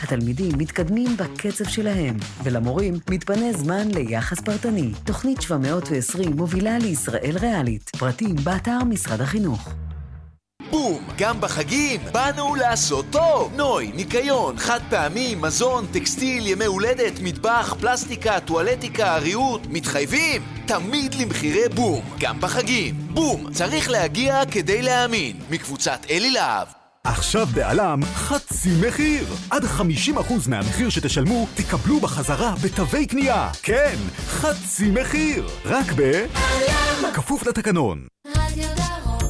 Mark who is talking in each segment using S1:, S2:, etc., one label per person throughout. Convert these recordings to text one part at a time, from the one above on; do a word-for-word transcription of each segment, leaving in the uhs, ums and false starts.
S1: התלמידים מתקדמים בקצב שלהם, ולמורים מתפנה זמן ליחס פרטני. תוכנית שבע מאות ועשרים מובילה לישראל ריאלית. פרטים באתר משרד החינוך.
S2: בום! גם בחגים באנו לעשות טוב! נוי, ניקיון, חד פעמי, מזון, טקסטיל, ימי הולדת, מטבח, פלסטיקה, טואלטיקה, ריהוט, מתחייבים? תמיד למחירי בום, גם בחגים. בום! צריך להגיע כדי להאמין. מקבוצת אלי להב.
S3: עכשיו בעלם חצי מחיר. עד חמישים אחוז מהמחיר שתשלמו תקבלו בחזרה בתווי קנייה. כן, חצי מחיר. רק בעלם. כפוף לתקנון. רדיו דרום.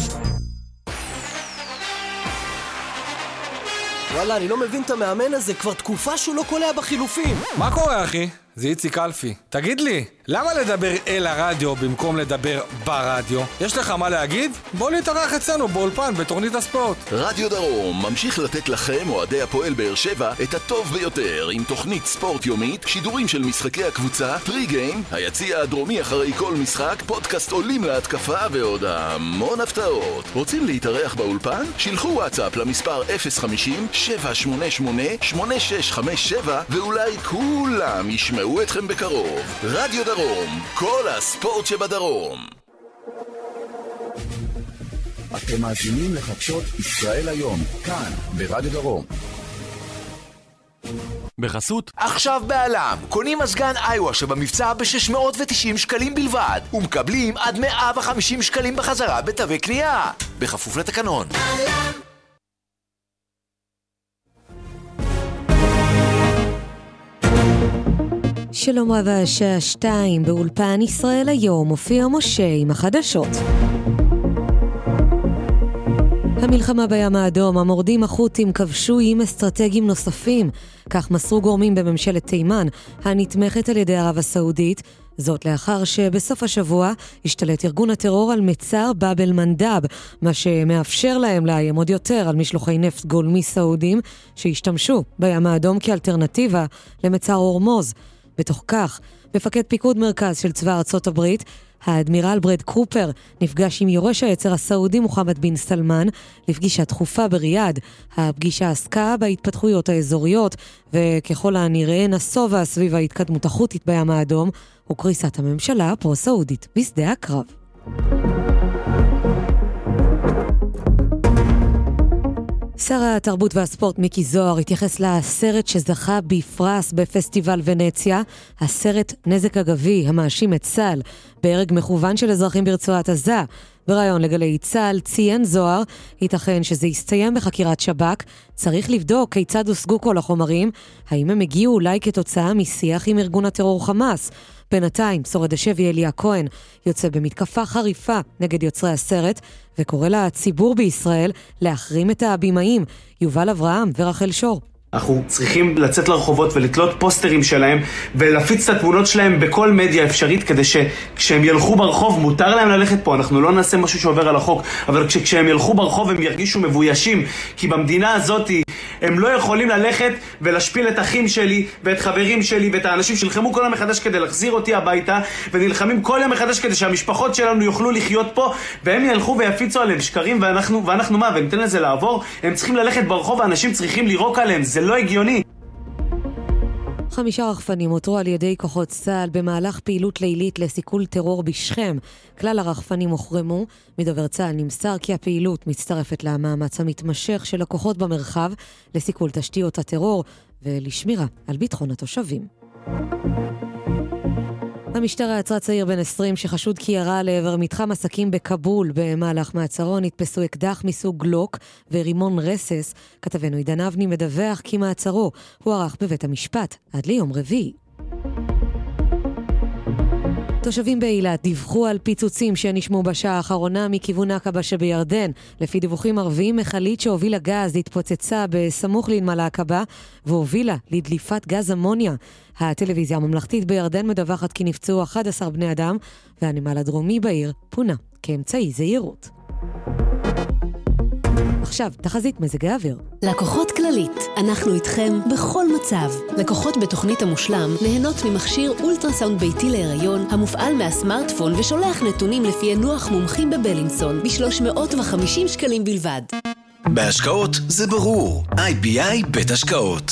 S4: וואלה, אני לא מבין את המאמן הזה, כבר תקופה שהוא לא קולע בחילופים.
S5: מה קורה, אחי? זה איציק אלפי. תגיד לי, למה לדבר אל הרדיו במקום לדבר ברדיו? יש לך מה להגיד? בוא להתארח אצלנו באולפן בתוכנית הספורט.
S2: רדיו דרום ממשיך לתת לכם, אוהדי הפועל באר שבע, את הטוב ביותר עם תוכנית ספורט יומית, שידורים של משחקי הקבוצה, טרי גיים, היציע הדרומי אחרי כל משחק, פודקאסט עולים להתקפה ועוד המון הפתעות. רוצים להתארח באולפן? שילחו וואטסאפ למספר אפס חמישים שבע שמונה שמונה שמונה שש חמש שבע ואולי כולם ישמעו אתכם בקרוב. רדיו דרום, כל הספורט שבדרום.
S6: אתם מאזינים לחדשות ישראל היום, כאן ברדיו דרום.
S2: בחסות עכשיו בעלם, קונים מזגן איווה שבמבצע ב-שש מאות ותשעים שקלים בלבד ומקבלים עד מאה וחמישים שקלים בחזרה בתווי קנייה, בכפוף לתקנון.
S7: שלום רב, השעה שתיים באולפן ישראל היום מופיע משה עם החדשות. המלחמה בים האדום, המורדים החות'ים כבשו איים אסטרטגיים נוספים, כך מסרו גורמים בממשלת תימן, הנתמכת על ידי ערב הסעודית, זאת לאחר שבסוף השבוע השתלט ארגון הטרור על מצר באב אל-מנדב, מה שמאפשר להם לאיים עוד יותר על משלוחי נפט גולמי סעודים שהשתמשו בים האדום כאלטרנטיבה למצר הורמוז. בתוך כך, מפקד פיקוד מרכז של צבא ארצות הברית, האדמירל ברד קופר, נפגש עם יורש היצר הסעודי מוחמד בן סלמן לפגישה דחופה בריאד. הפגישה עסקה בהתפתחויות האזוריות, וככל הנראה נסובה סביב ההתקדמות החות'ית בים האדום וקריסת הממשלה הפרו-סעודית בשדה הקרב. שר התרבות והספורט מיקי זוהר התייחס לסרט שזכה בפרס בפסטיבל ונציה, הסרט נזק אגבי המאשים את צה"ל בהרג מכוון של אזרחים ברצועת עזה. בראיון לגלי צה"ל ציין זוהר, ייתכן שזה יסתיים בחקירת שב"כ, צריך לבדוק כיצד הושגו כל החומרים, האם הם הגיעו אולי כתוצאה משיח עם ארגון הטרור חמאס. בינתיים, שורד השבי אליה כהן יוצא במתקפה חריפה נגד יוצרי הסרט, וקורא לציבור בישראל להחרים את הבימאים יובל אברהם ורחל שור.
S8: אנחנו צריכים לצאת לרחובות ולתלות פוסטרים שלהם ולהפיץ את התמונות שלהם בכל מדיה אפשרית, כדי שכשהם ילכו ברחוב, מותר להם ללכת פה, אנחנו לא נעשה משהו שעובר על החוק, אבל כשהם ילכו ברחוב הם ירגישו מבוישים, כי במדינה הזאת הם לא יכולים ללכת ולהשפיל את אחים שלי ואת חברים שלי ואת האנשים שלחמו כל יום מחדש כדי להחזיר אותי הביתה, ונלחמים כל יום מחדש כדי שהמשפחות שלנו יוכלו לחיות פה, והם ילכו ויפיצו עליהם שקרים, ואנחנו, ואנחנו מה, וניתן לזה לעבור? הם צריכים ללכת ברחוב, האנשים צריכים לירוק עליהם, זה לא הגיוני.
S7: חמישה רחפנים אותרו על ידי כוחות צה"ל במהלך פעילות לילית לסיכול טרור בשכם. כלל הרחפנים הוחרמו. מדובר צה"ל נמסר כי הפעילות מצטרפת למאמץ המתמשך של הכוחות במרחב לסיכול תשתיות הטרור ולשמירה על ביטחון התושבים. המשטרה עצרה צעיר בן עשרים שחשוד כי ירה לעבר מתחם עסקים בקבול. במהלך מעצרו נתפסו אקדח מסוג גלוק ורימון רסס. כתבנו עידן אבני מדווח כי מעצרו הוארך בבית המשפט עד ליום רביעי. תושבים באילת דיווחו על פיצוצים שנשמעו בשעה האחרונה מכיוון עקבה שבירדן. לפי דיווחים ערביים, מכלית שהובילה גז התפוצצה בסמוך לנמל עקבה והובילה לדליפת גז אמוניה. הטלוויזיה הממלכתית בירדן מדווחת כי נפצעו אחד עשר בני אדם, והנמל הדרומי בעיר פונה כאמצעי זהירות. עכשיו, תחזית מזג האוויר.
S9: לקוחות כללית, אנחנו איתכם בכל מצב. לקוחות בתוכנית המושלם נהנות ממכשיר אולטרסאונד ביתי להיריון, המופעל מהסמארטפון ושולח נתונים לפי ינוח מומחים בבלינסון, ב-שלוש מאות וחמישים שקלים בלבד.
S2: בהשקעות זה ברור. איי בי איי בית השקעות.